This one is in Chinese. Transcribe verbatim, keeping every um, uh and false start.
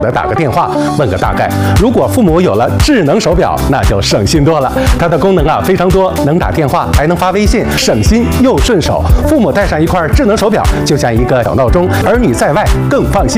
的打个电话问个大概。如果父母有了智能手表，那就省心多了。它的功能啊非常多，能打电话，还能发微信，省心又顺手。父母带上一块智能手表，就像一个小闹钟，儿女在外更放心。